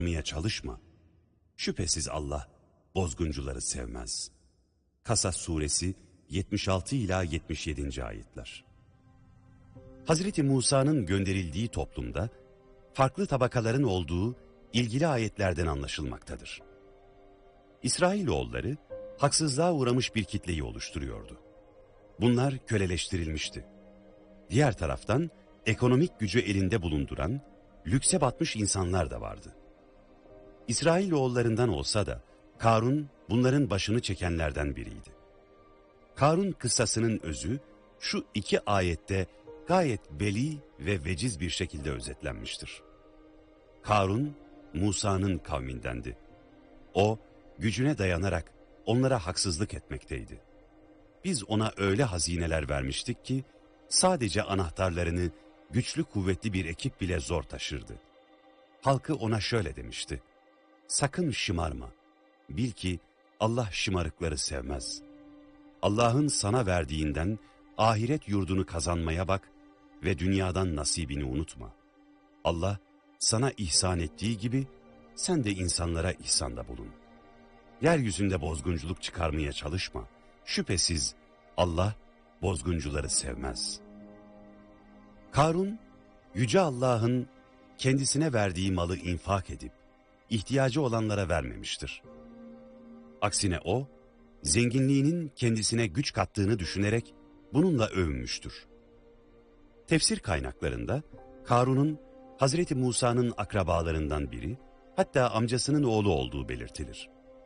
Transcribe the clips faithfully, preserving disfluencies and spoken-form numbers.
yapmaya çalışma. Şüphesiz Allah bozguncuları sevmez. Kasas suresi yetmiş altı ila yetmiş yedinci ayetler. Hazreti Musa'nın gönderildiği toplumda farklı tabakaların olduğu ilgili ayetlerden anlaşılmaktadır. İsrailoğulları haksızlığa uğramış bir kitleyi oluşturuyordu. Bunlar köleleştirilmişti. Diğer taraftan ekonomik gücü elinde bulunduran, lükse batmış insanlar da vardı. İsrailoğullarından olsa da Karun bunların başını çekenlerden biriydi. Karun kıssasının özü şu iki ayette gayet beli ve veciz bir şekilde özetlenmiştir. Karun, Musa'nın kavmindendi. O, gücüne dayanarak onlara haksızlık etmekteydi. Biz ona öyle hazineler vermiştik ki, sadece anahtarlarını güçlü kuvvetli bir ekip bile zor taşırdı. Halkı ona şöyle demişti: sakın şımarma, bil ki Allah şımarıkları sevmez. Allah'ın sana verdiğinden ahiret yurdunu kazanmaya bak ve dünyadan nasibini unutma. Allah sana ihsan ettiği gibi sen de insanlara ihsanda bulun. Yeryüzünde bozgunculuk çıkarmaya çalışma. Şüphesiz Allah bozguncuları sevmez. Karun, Yüce Allah'ın kendisine verdiği malı infak edip ihtiyacı olanlara vermemiştir. Aksine o, zenginliğinin kendisine güç kattığını düşünerek bununla övünmüştür. Tefsir kaynaklarında Karun'un Hazreti Musa'nın akrabalarından biri, hatta amcasının oğlu olduğu belirtilir.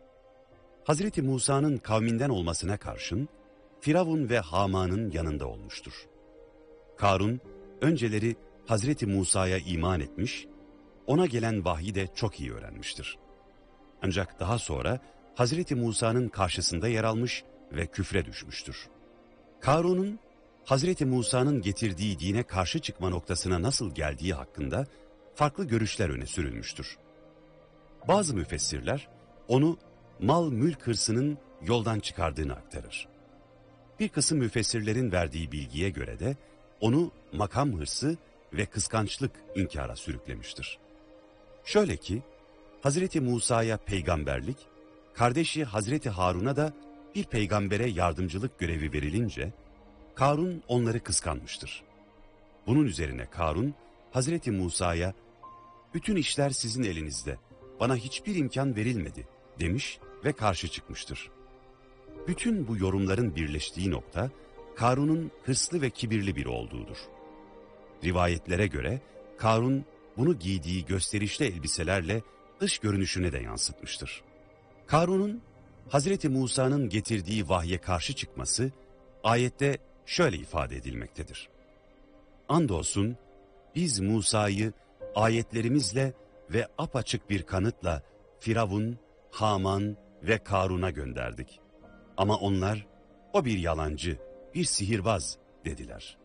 Hazreti Musa'nın kavminden olmasına karşın Firavun ve Haman'ın yanında olmuştur. Karun önceleri Hazreti Musa'ya iman etmiş, ona gelen vahyi de çok iyi öğrenmiştir. Ancak daha sonra Hazreti Musa'nın karşısında yer almış ve küfre düşmüştür. Karun'un Hazreti Musa'nın getirdiği dine karşı çıkma noktasına nasıl geldiği hakkında farklı görüşler öne sürülmüştür. Bazı müfessirler onu mal mülk hırsının yoldan çıkardığını aktarır. Bir kısım müfessirlerin verdiği bilgiye göre de onu makam hırsı ve kıskançlık inkara sürüklemiştir. Şöyle ki, Hazreti Musa'ya peygamberlik, kardeşi Hazreti Harun'a da bir peygambere yardımcılık görevi verilince, Karun onları kıskanmıştır. Bunun üzerine Karun, Hazreti Musa'ya, bütün işler sizin elinizde, bana hiçbir imkan verilmedi demiş ve karşı çıkmıştır. Bütün bu yorumların birleştiği nokta, Karun'un hırslı ve kibirli biri olduğudur. Rivayetlere göre Karun bunu giydiği gösterişli elbiselerle dış görünüşüne de yansıtmıştır. Karun'un Hazreti Musa'nın getirdiği vahye karşı çıkması ayette şöyle ifade edilmektedir: andolsun biz Musa'yı ayetlerimizle ve apaçık bir kanıtla Firavun, Haman ve Karun'a gönderdik. Ama onlar, o bir yalancı, bir sihirbaz dediler.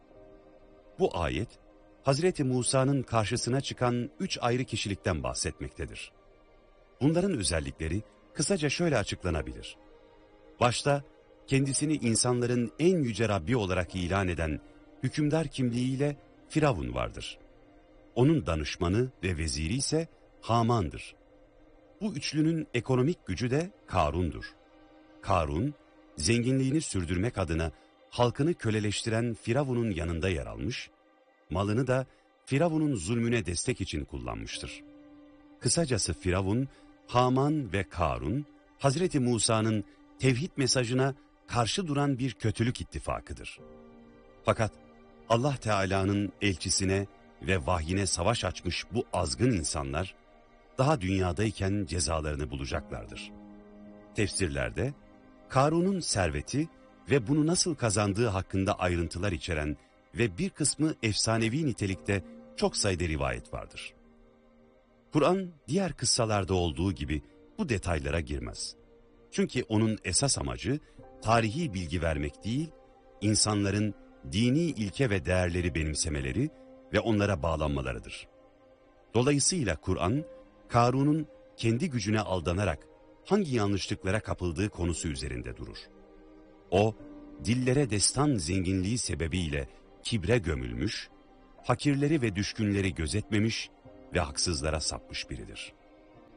Bu ayet, Hazreti Musa'nın karşısına çıkan üç ayrı kişilikten bahsetmektedir. Bunların özellikleri kısaca şöyle açıklanabilir. Başta kendisini insanların en yüce Rabbi olarak ilan eden hükümdar kimliğiyle Firavun vardır. Onun danışmanı ve veziri ise Haman'dır. Bu üçlünün ekonomik gücü de Karun'dur. Karun, zenginliğini sürdürmek adına halkını köleleştiren Firavun'un yanında yer almış, malını da Firavun'un zulmüne destek için kullanmıştır. Kısacası Firavun, Haman ve Karun, Hazreti Musa'nın tevhid mesajına karşı duran bir kötülük ittifakıdır. Fakat Allah Teala'nın elçisine ve vahyine savaş açmış bu azgın insanlar, daha dünyadayken cezalarını bulacaklardır. Tefsirlerde, Karun'un serveti ve bunu nasıl kazandığı hakkında ayrıntılar içeren ve bir kısmı efsanevi nitelikte çok sayıda rivayet vardır. Kur'an diğer kıssalarda olduğu gibi bu detaylara girmez. Çünkü onun esas amacı tarihi bilgi vermek değil, insanların dini ilke ve değerleri benimsemeleri ve onlara bağlanmalarıdır. Dolayısıyla Kur'an, Karun'un kendi gücüne aldanarak hangi yanlışlıklara kapıldığı konusu üzerinde durur. O, dillere destan zenginliği sebebiyle kibre gömülmüş, fakirleri ve düşkünleri gözetmemiş ve haksızlara sapmış biridir.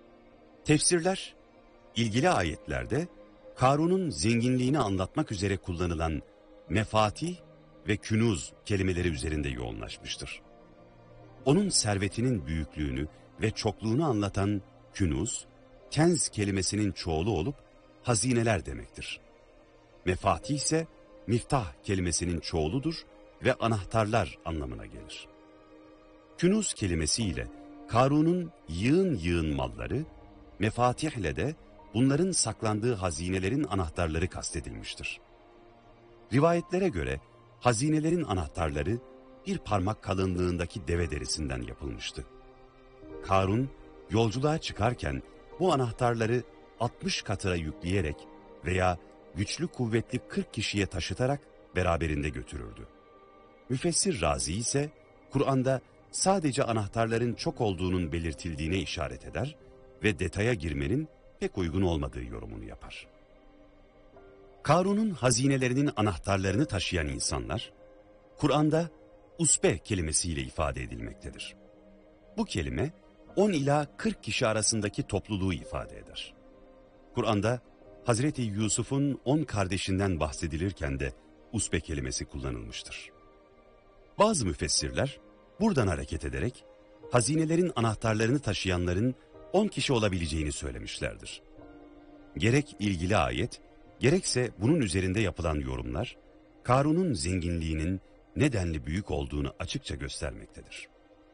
Tefsirler, ilgili ayetlerde Karun'un zenginliğini anlatmak üzere kullanılan mefatih ve künuz kelimeleri üzerinde yoğunlaşmıştır. Onun servetinin büyüklüğünü ve çokluğunu anlatan künuz, kenz kelimesinin çoğulu olup hazineler demektir. Mefatih ise miftah kelimesinin çoğuludur ve anahtarlar anlamına gelir. Künuz kelimesiyle Karun'un yığın yığın malları, mefatihle de bunların saklandığı hazinelerin anahtarları kastedilmiştir. Rivayetlere göre hazinelerin anahtarları bir parmak kalınlığındaki deve derisinden yapılmıştı. Karun yolculuğa çıkarken bu anahtarları altmış katıra yükleyerek veya güçlü kuvvetli kırk kişiye taşıtarak beraberinde götürürdü. Müfessir Razi ise Kur'an'da sadece anahtarların çok olduğunun belirtildiğine işaret eder ve detaya girmenin pek uygun olmadığı yorumunu yapar. Karun'un hazinelerinin anahtarlarını taşıyan insanlar, Kur'an'da usbe kelimesiyle ifade edilmektedir. Bu kelime on ila kırk kişi arasındaki topluluğu ifade eder. Kur'an'da Hazreti Yusuf'un on kardeşinden bahsedilirken de usbe kelimesi kullanılmıştır. Bazı müfessirler buradan hareket ederek hazinelerin anahtarlarını taşıyanların on kişi olabileceğini söylemişlerdir. Gerek ilgili ayet, gerekse bunun üzerinde yapılan yorumlar, Karun'un zenginliğinin nedenli büyük olduğunu açıkça göstermektedir.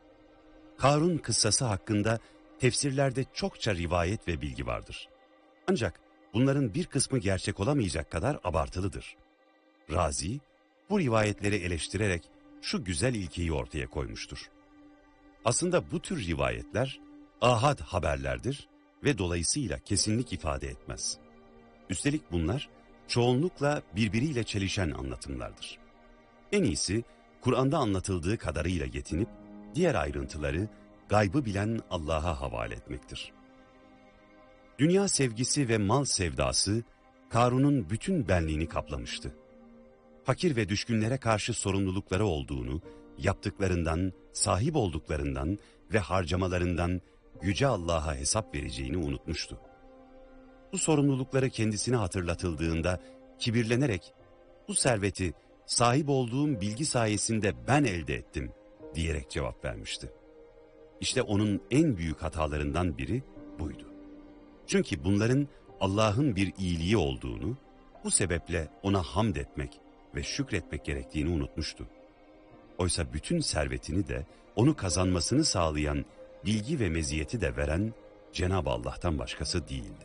Karun kıssası hakkında tefsirlerde çokça rivayet ve bilgi vardır. Ancak bunların bir kısmı gerçek olamayacak kadar abartılıdır. Razi, bu rivayetleri eleştirerek şu güzel ilkeyi ortaya koymuştur. Aslında bu tür rivayetler ahad haberlerdir ve dolayısıyla kesinlik ifade etmez. Üstelik bunlar çoğunlukla birbiriyle çelişen anlatımlardır. En iyisi Kur'an'da anlatıldığı kadarıyla yetinip diğer ayrıntıları gaybı bilen Allah'a havale etmektir. Dünya sevgisi ve mal sevdası Karun'un bütün benliğini kaplamıştı. Fakir ve düşkünlere karşı sorumlulukları olduğunu, yaptıklarından, sahip olduklarından ve harcamalarından Yüce Allah'a hesap vereceğini unutmuştu. Bu sorumlulukları kendisine hatırlatıldığında kibirlenerek bu serveti sahip olduğum bilgi sayesinde ben elde ettim diyerek cevap vermişti. İşte onun en büyük hatalarından biri buydu. Çünkü bunların Allah'ın bir iyiliği olduğunu, bu sebeple ona hamd etmek ve şükretmek gerektiğini unutmuştu. Oysa bütün servetini de onu kazanmasını sağlayan bilgi ve meziyeti de veren Cenab-ı Allah'tan başkası değildi.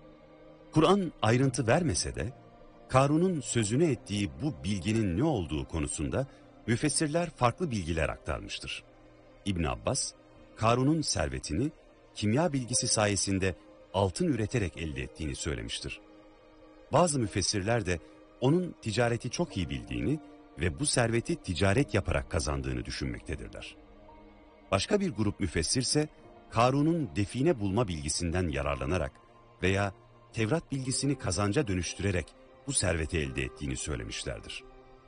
Kur'an ayrıntı vermese de Karun'un sözünü ettiği bu bilginin ne olduğu konusunda müfessirler farklı bilgiler aktarmıştır. İbn Abbas, Karun'un servetini kimya bilgisi sayesinde altın üreterek elde ettiğini söylemiştir. Bazı müfessirler de onun ticareti çok iyi bildiğini ve bu serveti ticaret yaparak kazandığını düşünmektedirler. Başka bir grup müfessir ise Karun'un define bulma bilgisinden yararlanarak veya Tevrat bilgisini kazanca dönüştürerek bu serveti elde ettiğini söylemişlerdir.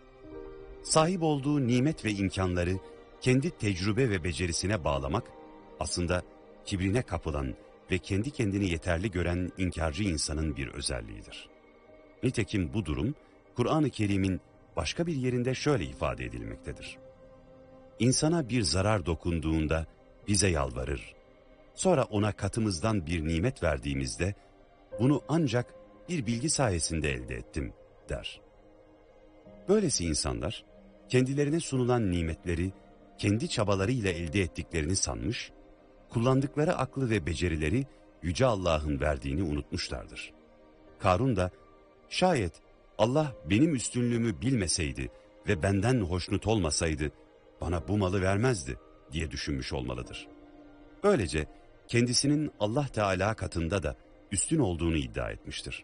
Sahip olduğu nimet ve imkanları kendi tecrübe ve becerisine bağlamak aslında kibrine kapılan ve kendi kendini yeterli gören inkarcı insanın bir özelliğidir. Nitekim bu durum Kur'an-ı Kerim'in başka bir yerinde şöyle ifade edilmektedir. İnsana bir zarar dokunduğunda bize yalvarır. Sonra ona katımızdan bir nimet verdiğimizde bunu ancak bir bilgi sayesinde elde ettim der. Böylesi insanlar kendilerine sunulan nimetleri kendi çabalarıyla elde ettiklerini sanmış, kullandıkları aklı ve becerileri Yüce Allah'ın verdiğini unutmuşlardır. Karun da şayet Allah benim üstünlüğümü bilmeseydi ve benden hoşnut olmasaydı bana bu malı vermezdi diye düşünmüş olmalıdır. Böylece kendisinin Allah Teala katında da üstün olduğunu iddia etmiştir.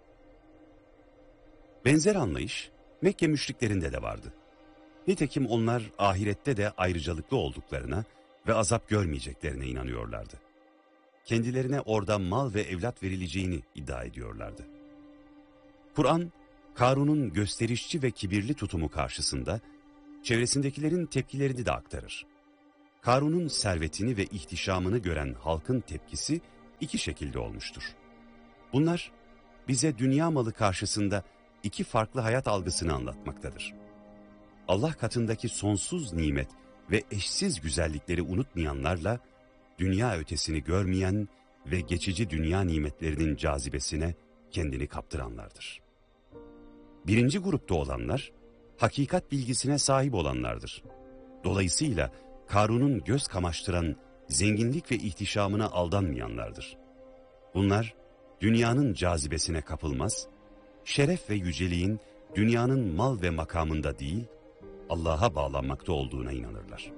Benzer anlayış Mekke müşriklerinde de vardı. Nitekim onlar ahirette de ayrıcalıklı olduklarına ve azap görmeyeceklerine inanıyorlardı. Kendilerine orada mal ve evlat verileceğini iddia ediyorlardı. Kur'an, Karun'un gösterişçi ve kibirli tutumu karşısında çevresindekilerin tepkilerini de aktarır. Karun'un servetini ve ihtişamını gören halkın tepkisi iki şekilde olmuştur. Bunlar bize dünya malı karşısında iki farklı hayat algısını anlatmaktadır. Allah katındaki sonsuz nimet ve eşsiz güzellikleri unutmayanlarla dünya ötesini görmeyen ve geçici dünya nimetlerinin cazibesine kendini kaptıranlardır. Birinci grupta olanlar, hakikat bilgisine sahip olanlardır. Dolayısıyla Karun'un göz kamaştıran zenginlik ve ihtişamına aldanmayanlardır. Bunlar, dünyanın cazibesine kapılmaz, şeref ve yüceliğin dünyanın mal ve makamında değil, Allah'a bağlanmakta olduğuna inanırlar.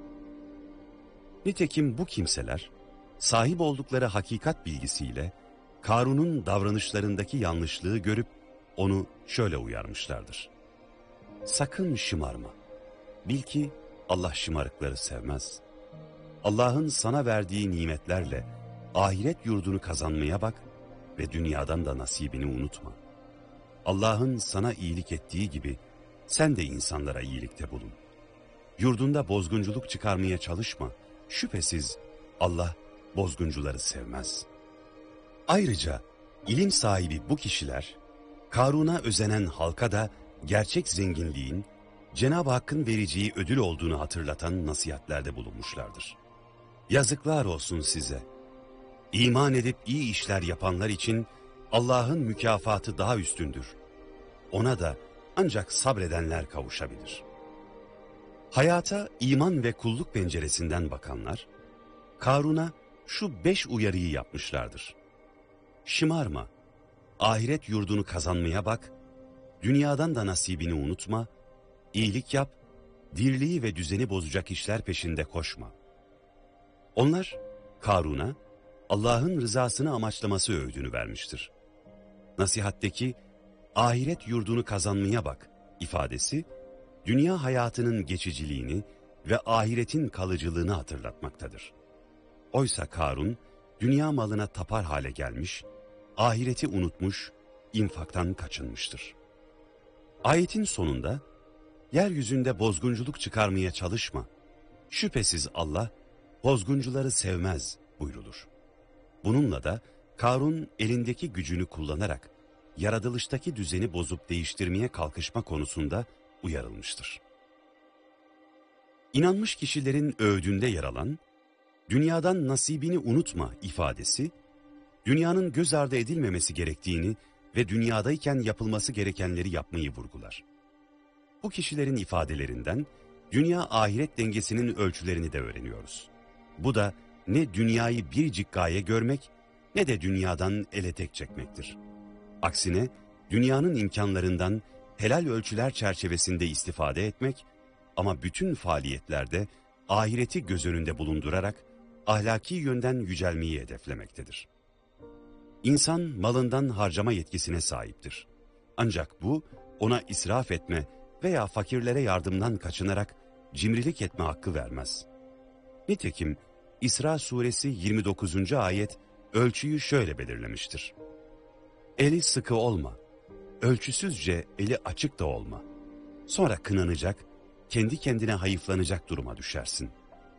Nitekim bu kimseler, sahip oldukları hakikat bilgisiyle, Karun'un davranışlarındaki yanlışlığı görüp, onu şöyle uyarmışlardır. Sakın şımarma. Bil ki Allah şımarıkları sevmez. Allah'ın sana verdiği nimetlerle ahiret yurdunu kazanmaya bak ve dünyadan da nasibini unutma. Allah'ın sana iyilik ettiği gibi sen de insanlara iyilikte bulun. Yurdunda bozgunculuk çıkarmaya çalışma. Şüphesiz Allah bozguncuları sevmez. Ayrıca ilim sahibi bu kişiler, Karun'a özenen halka da gerçek zenginliğin Cenab-ı Hakk'ın vereceği ödül olduğunu hatırlatan nasihatlerde bulunmuşlardır. Yazıklar olsun size. İman edip iyi işler yapanlar için Allah'ın mükafatı daha üstündür. Ona da ancak sabredenler kavuşabilir. Hayata iman ve kulluk penceresinden bakanlar, Karun'a şu beş uyarıyı yapmışlardır. Şımarma, ahiret yurdunu kazanmaya bak, dünyadan da nasibini unutma, iyilik yap, dirliği ve düzeni bozacak işler peşinde koşma. Onlar, Karun'a Allah'ın rızasını amaçlaması öğüdünü vermiştir. Nasihatteki, ahiret yurdunu kazanmaya bak ifadesi, dünya hayatının geçiciliğini ve ahiretin kalıcılığını hatırlatmaktadır. Oysa Karun, dünya malına tapar hale gelmiş, ahireti unutmuş, infaktan kaçınmıştır. Ayetin sonunda, yeryüzünde bozgunculuk çıkarmaya çalışma, şüphesiz Allah, bozguncuları sevmez buyrulur. Bununla da Karun elindeki gücünü kullanarak, yaratılıştaki düzeni bozup değiştirmeye kalkışma konusunda uyarılmıştır. İnanmış kişilerin öğüdünde yer alan, dünyadan nasibini unutma ifadesi, dünyanın göz ardı edilmemesi gerektiğini ve dünyadayken yapılması gerekenleri yapmayı vurgular. Bu kişilerin ifadelerinden, dünya-ahiret dengesinin ölçülerini de öğreniyoruz. Bu da ne dünyayı biricik gaye görmek, ne de dünyadan ele tek çekmektir. Aksine, dünyanın imkanlarından helal ölçüler çerçevesinde istifade etmek, ama bütün faaliyetlerde ahireti göz önünde bulundurarak ahlaki yönden yücelmeyi hedeflemektedir. İnsan malından harcama yetkisine sahiptir. Ancak bu ona israf etme veya fakirlere yardımdan kaçınarak cimrilik etme hakkı vermez. Nitekim İsra suresi yirmi dokuzuncu ayet ölçüyü şöyle belirlemiştir. Eli sıkı olma, ölçüsüzce eli açık da olma. Sonra kınanacak, kendi kendine hayıflanacak duruma düşersin.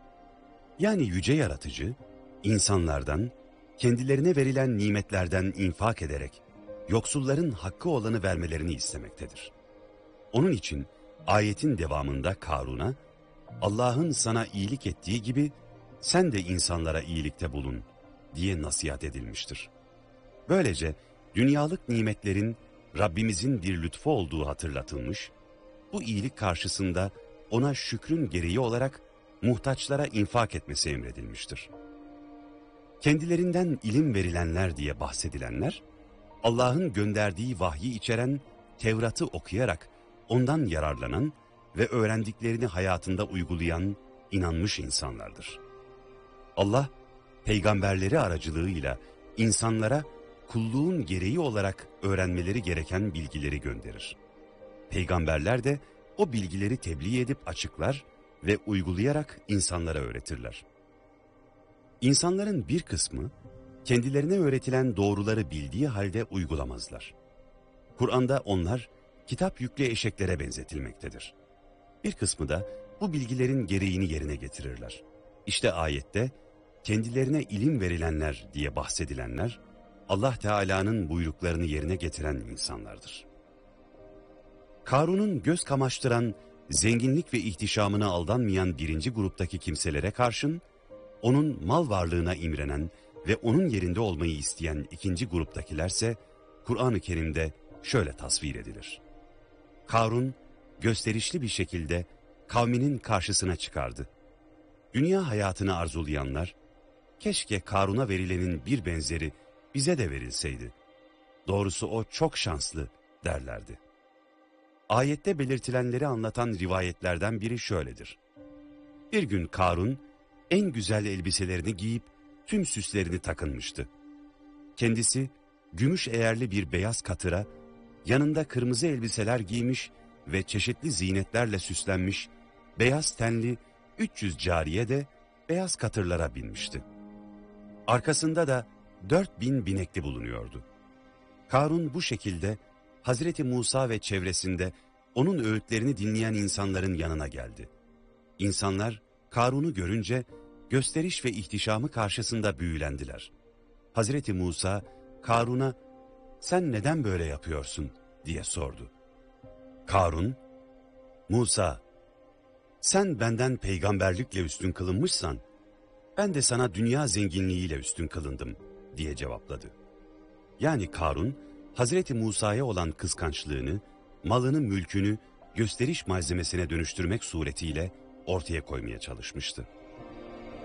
Yani yüce yaratıcı, insanlardan, kendilerine verilen nimetlerden infak ederek, yoksulların hakkı olanı vermelerini istemektedir. Onun için ayetin devamında Karun'a, Allah'ın sana iyilik ettiği gibi, sen de insanlara iyilikte bulun diye nasihat edilmiştir. Böylece dünyalık nimetlerin Rabbimizin bir lütfu olduğu hatırlatılmış, bu iyilik karşısında ona şükrün gereği olarak muhtaçlara infak etmesi emredilmiştir. Kendilerinden ilim verilenler diye bahsedilenler, Allah'ın gönderdiği vahyi içeren Tevrat'ı okuyarak ondan yararlanan ve öğrendiklerini hayatında uygulayan inanmış insanlardır. Allah, peygamberleri aracılığıyla insanlara kulluğun gereği olarak öğrenmeleri gereken bilgileri gönderir. Peygamberler de o bilgileri tebliğ edip açıklar ve uygulayarak insanlara öğretirler. İnsanların bir kısmı kendilerine öğretilen doğruları bildiği halde uygulamazlar. Kur'an'da onlar kitap yüklü eşeklere benzetilmektedir. Bir kısmı da bu bilgilerin gereğini yerine getirirler. İşte ayette kendilerine ilim verilenler diye bahsedilenler, Allah Teala'nın buyruklarını yerine getiren insanlardır. Karun'un göz kamaştıran, zenginlik ve ihtişamına aldanmayan birinci gruptaki kimselere karşın, onun mal varlığına imrenen ve onun yerinde olmayı isteyen ikinci gruptakilerse, Kur'an-ı Kerim'de şöyle tasvir edilir. Karun, gösterişli bir şekilde kavminin karşısına çıkardı. Dünya hayatını arzulayanlar, keşke Karun'a verilenin bir benzeri bize de verilseydi. Doğrusu o çok şanslı derlerdi. Ayette belirtilenleri anlatan rivayetlerden biri şöyledir. Bir gün Karun en güzel elbiselerini giyip tüm süslerini takınmıştı. Kendisi gümüş eğerli bir beyaz katıra, yanında kırmızı elbiseler giymiş ve çeşitli zinetlerle süslenmiş beyaz tenli üç yüz cariye de beyaz katırlara binmişti. Arkasında da dört bin binekli bulunuyordu. Karun bu şekilde Hazreti Musa ve çevresinde onun öğütlerini dinleyen insanların yanına geldi. İnsanlar Karun'u görünce gösteriş ve ihtişamı karşısında büyülendiler. Hazreti Musa Karun'a "Sen neden böyle yapıyorsun?" diye sordu. Karun, "Musa, sen benden peygamberlikle üstün kılınmışsan, ben de sana dünya zenginliğiyle üstün kılındım," diye cevapladı. Yani Karun, Hazreti Musa'ya olan kıskançlığını, malını, mülkünü gösteriş malzemesine dönüştürmek suretiyle ortaya koymaya çalışmıştı.